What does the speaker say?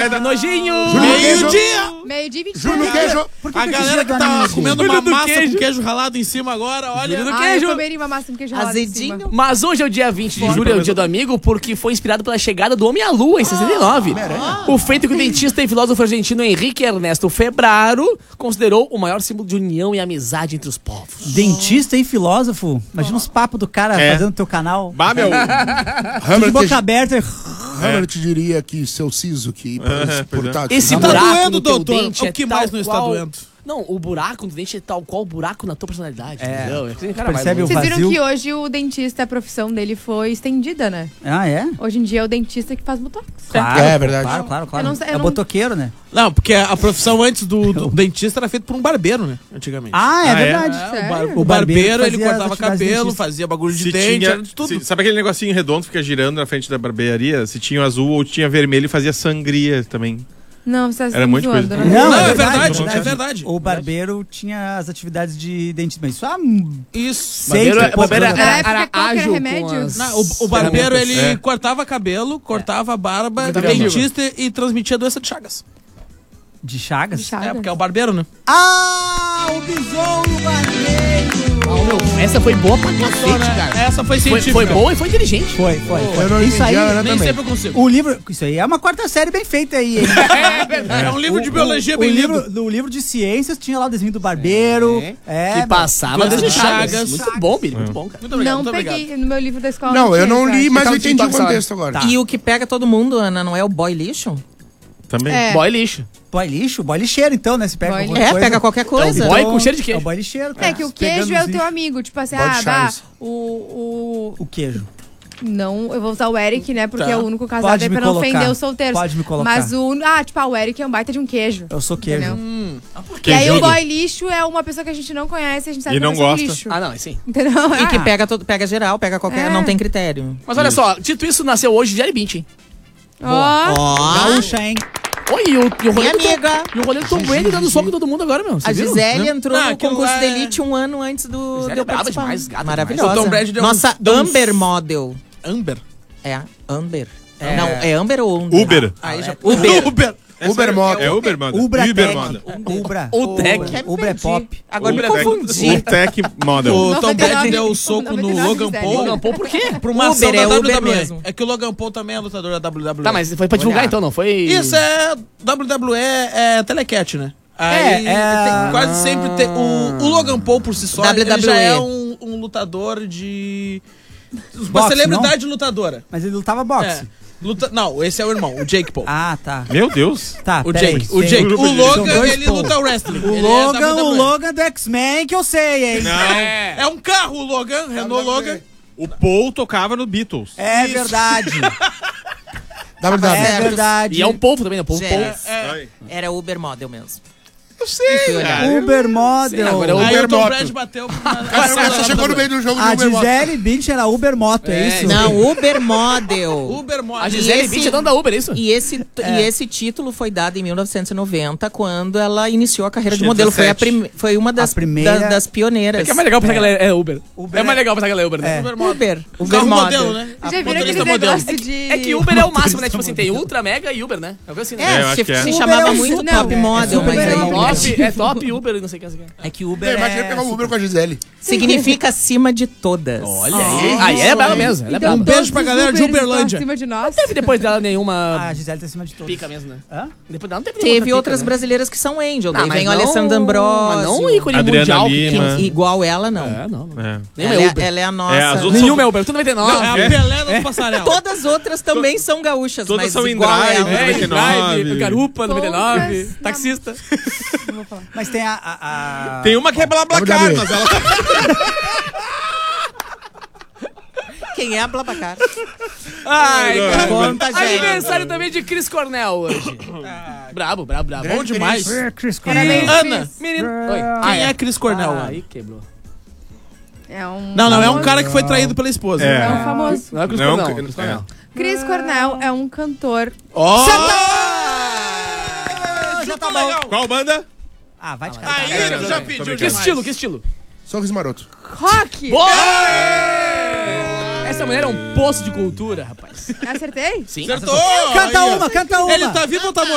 Nojinho! Meio-dia e 20. Júlio Queijo. A galera que tá comendo uma massa com queijo ralado em cima agora, olha. Eu comeria uma massa com queijo ralado em cima. Azedinho. Mas hoje é o dia 20 de julho, é o dia do amigo, porque foi inspirado pela chegada do homem à lua em 69. O feito que o dentista e filósofo argentino Henrique Ernesto Febraro considerou o maior símbolo de união e amizade entre os povos. Dentista e filósofo. Imagina os papos do cara fazendo teu canal. Bah, meu. De boca aberta. Hamlet diria que seu siso que portátil. Esse Tá buraco doendo, no teu doutor. dente O que é mais tal não está qual- doendo? Não, o buraco no dente é tal qual o buraco na tua personalidade, entendeu? Esse cara Percebe vai o Vocês viram vazio. que hoje o dentista, a profissão dele foi estendida, né? Ah, é? Hoje em dia é o dentista que faz botox. Claro, É verdade. Claro. Eu não sei, eu É não- botoqueiro, né? Não, porque a profissão antes do dentista era feita por um barbeiro, né? Antigamente. Ah, é verdade. Sério? O barbeiro, ele fazia as cortava atividades cabelo, dentistas. fazia bagulho de Se dente, tinha, era de tudo. sabe aquele negocinho redondo que fica girando na frente da barbearia? Se tinha azul ou tinha vermelho e fazia sangria também. Não, você tá Era me muito zoando, coisa. né? Não, é verdade. O barbeiro tinha as atividades de dentista. Mas só Isso. Barbeiro, Seis e poucos barbeiro anos. Na época, qual que era ágil remédio? com as Não, o barbeiro, ferramentas. ele cortava cabelo, cortava a barba, Cortava dentista e transmitia doença de Chagas. De Chagas? Chagas. É, porque é o barbeiro, né? Ah, o besouro barbeiro! Essa foi boa pra cacete, cara. Essa foi científica. Foi boa e foi inteligente. Foi. Eu não Isso entendi aí, a Ana Nem também. sempre eu consigo. o livro... Isso aí é uma quarta série bem feita aí, hein? É um livro de biologia bem lido. No livro de ciências tinha lá o desenho do barbeiro. Que passava Doença das de Chagas. Chagas. Muito bom, Billy. Muito bom, cara. Muito obrigado, Não muito peguei obrigado. no meu livro da escola. Não, eu não tinha li, isso, mas eu Então, entendi o TikTok, contexto agora. E o que pega todo mundo, Ana, não é o boy lixo? Também. É. Boy lixo. Boy lixo? Boy lixeiro, então, né? Se pega Boy qualquer lixo. coisa. Pega qualquer coisa. Boy com cheiro de queijo. É o boy lixeiro, cara. É que o queijo é o teu amigo. Tipo assim, Bode dá Charles. O queijo. Não, eu vou usar o Eric, né? Porque Tá. é o único casado Pode aí me pra não colocar. ofender os solteiros. Pode me colocar. Mas o Eric é um baita de um queijo. Eu sou queijo. Entendeu? E aí o boy lixo é uma pessoa que a gente não conhece, a gente sabe E que não vai ser um gosta. lixo. Ah, não, sim. Entendeu? E que pega geral, pega qualquer. É. Não tem critério. Mas olha só, dito isso, nasceu hoje Gisele Bündchen, hein? Ó, Gaúcha, hein? Oi, e o rolê Minha do Tom- amiga. E o rolê do Tom Brady dando soco em todo mundo agora, meu. A Vocês viram? Gisele entrou Ah, no aquilo concurso lá de é- elite um ano antes do Gisele de eu é braba participar. demais, gata Maravilhosa. demais. O Tom Brady deu Nossa deu uns- Amber Model. Amber. É, Amber. Não, é Amber ou Amber? Uber. Aí já... Uber. Uber Moto. É Uber, mano. Ubra Uber Tech. Model. Ubra. O Tech. Ubra é pop. Agora me Uber Tech. confundi. O Tech Model. O Tom 99, Brady deu o soco no 99 Logan Gisele. Paul. Logan Paul, por quê? Pra uma ação Uber, é da Uber WWE. mesmo. É que o Logan Paul também é lutador da WWE. Tá, mas foi pra divulgar Olha. então, não foi? Isso é... WWE é telecat, né? Aí tem- quase sempre tem... O Logan Paul por si só, ele WWE. já é um lutador de... Uma Boxe, celebridade lutadora. Mas ele lutava boxe. É. Não, esse é o irmão, o Jake Paul. Ah, tá. Meu Deus. Tá, O peraí. Jake. O Jake. São O Logan, dois ele Paul. luta wrestling. O Ele Logan, é o WWE. Logan do X-Men que eu sei, hein? É um carro, o Logan, Renault Logan. O Paul tocava no Beatles. É verdade. WW. É verdade. E é um povo também, né? Povo, Gente, povo. Ai. Era Uber Model mesmo. Eu sei, cara. Uber Model. agora é o Aí Uber o Tom Moto. Brady bateu. Essa chegou no meio do jogo de A Uber Moto. Gisele Bündchen era Uber Moto, é isso? Não, Uber Model. Uber Moto. A Gisele esse- Bündchen é dona da Uber, é isso? E esse título foi dado em 1990, quando ela iniciou a carreira de modelo. Foi, foi uma das, A primeira- das pioneiras. É que é mais legal pensar que ela é Uber. Uber É mais legal pensar que ela é Uber, né? É. Uber Moto. Uber. O Uber carro Model. modelo, né? já viram aquele Motorista modelo. negócio de... É que Uber é o máximo, né? Tipo assim, tem Ultra, Mega e Uber, né? É algo assim, né? É, eu acho se, que é. se Uber chamava é o muito super- Top não, Model, Uber mas é aí... o Top, é top Uber e não sei o que, não sei o que. É que Uber Imagina pegar um Uber com a Gisele. Significa acima de todas. Olha aí. Aí é brava mesmo. Ela é Então, brava. Um beijo todos pra os galera de Ubers estão Uberlândia. acima de nós. Teve depois dela nenhuma A Gisele tá acima de todos. pica mesmo, né? Hã? Depois dela não teve nenhuma Teve pica, outras né? brasileiras que são Angel. Ah, Daí mas vem o não- Alessandro Ambrosio. Mas não ícone Adriana mundial. que Lima. tem- Igual ela, não. É, não. É. Nenhuma Ela, é Uber. ela é a nossa. É, as outras Nenhuma é Uber. Tudo 99. Não, é a Pelé das passarelas. Todas as outras também são gaúchas, Todas mas são igual Indrive, ela. né? 99. Drive, Garupa, 99, Poucas- taxista. Mas tem a... Tem uma que é BlaBlaCar, mas ela... Quem é a Blabacar? Ai, cara. Conta, gente. Aniversário também de Chris Cornell hoje. Brabo, brabo, brabo. Bom demais. Parabéns, Ana, Cris. Menino. Oi. quem é Chris Cornell? Ah, Ana? aí quebrou. É um Não, é um famoso- cara que foi traído pela esposa. É. É um famoso. Não é Chris Não, Cornell. é. Chris Cornell. Chris Cornell é um cantor. Ó! Já tá bom. Qual banda? Ah, vai te catar. Aí, tu já Tô pediu brincando. Que demais. estilo, que estilo? Sorriso maroto. Rock! Essa mulher é um poço de cultura, rapaz. Acertei? Sim. Acertou! Canta Aí, ó. uma, canta uma. Ele tá vivo ou tá morto?